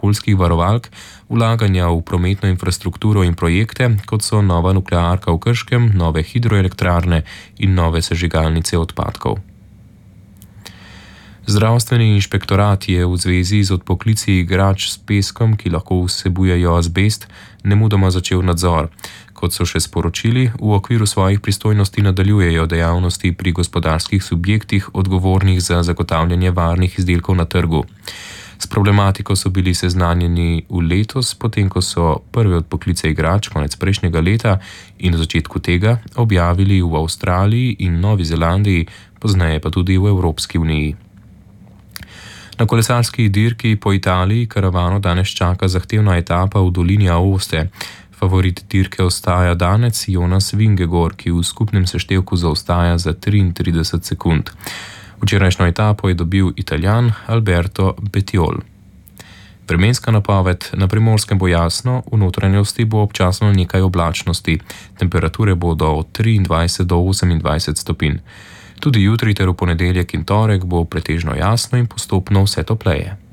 okoljskih varovalk, vlaganja v prometno infrastrukturo in projekte, kot so nova nuklearka v Krškem, nove hidroelektrarne in nove sežigalnice odpadkov. Zdravstveni inšpektorat je v zvezi z odpoklici igrač s peskom, ki lahko vsebujejo azbest, nemudoma začel nadzor. Kot so še sporočili, v okviru svojih pristojnosti nadaljujejo dejavnosti pri gospodarskih subjektih, odgovornih za zagotavljanje varnih izdelkov na trgu. S problematiko so bili seznanjeni v letos, potem ko so prve odpoklice igrač konec prejšnjega leta in v začetku tega objavili v Avstraliji in Novi Zelandiji, pozneje pa tudi v Evropski uniji. Na kolesarski dirki po Italiji karavano danes čaka zahtevna etapa v dolini Aoste. Favorit dirke ostaja danec Jonas Vingegaard, ki v skupnem seštevku zaostaja za 33 sekund. Včerajšnjo etapo je dobil Italijan Alberto Bettiol. Vremenska napoved: na Primorskem bo jasno, v notranjosti bo občasno nekaj oblačnosti. Temperature bodo od 23 do 28 stopinj. Tudi jutri ter v ponedeljek in torek bo pretežno jasno in postopno vse topleje.